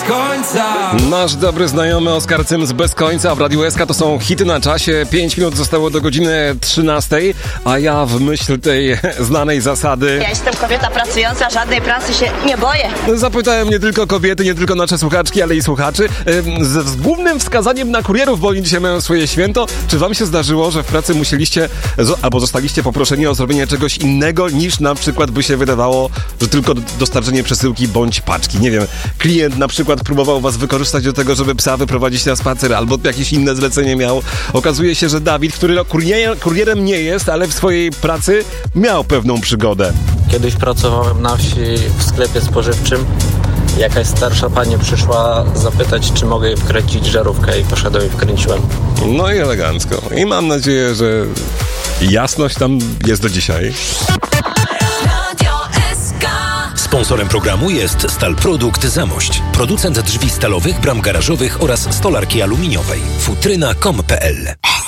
końca. Nasz dobry znajomy Oskar Cyms Bez końca w Radiu SK to są hity na czasie. 5 minut zostało do godziny 13, a ja w myśl tej znanej zasady... Ja jestem kobieta pracująca, żadnej pracy się nie boję. Zapytałem nie tylko kobiety, nie tylko nasze słuchaczki, ale i słuchaczy. Z głównym wskazaniem na kurierów, bo oni dzisiaj mają swoje święto. Czy wam się zdarzyło, że w pracy musieliście albo zostaliście poproszeni o zrobienie czegoś innego niż na przykład by się wydawało, że tylko dostarczenie przesyłki bądź paczki? Nie wiem, klient na przykład próbował was wykorzystać do tego, żeby psa wyprowadzić na spacer, albo jakieś inne zlecenie miał. Okazuje się, że Dawid, który kurierem nie jest, ale w swojej pracy miał pewną przygodę. Kiedyś pracowałem na wsi w sklepie spożywczym. Jakaś starsza pani przyszła zapytać, czy mogę jej wkręcić żarówkę i poszedłem i wkręciłem. No i elegancko. I mam nadzieję, że jasność tam jest do dzisiaj. Sponsorem programu jest Stalprodukt Zamość. Producent drzwi stalowych, bram garażowych oraz stolarki aluminiowej. Futryna.com.pl